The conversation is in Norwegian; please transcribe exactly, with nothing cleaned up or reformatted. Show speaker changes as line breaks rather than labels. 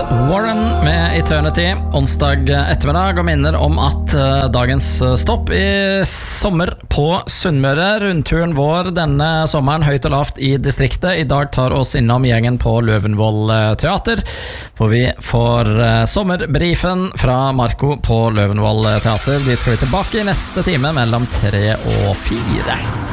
Warren med Eternity onsdag ettermiddag, og minner om at uh, dagens stopp i sommer på Sunnmøre, rundturen vår denne sommeren, høyt og lavt i distriktet. I dag tar oss innom gjengen på Løvenvoll Teater, hvor vi får uh, sommerbrifen fra Marco på Løvenvoll Teater. Dit skal vi tilbake i neste time mellom tre og fire.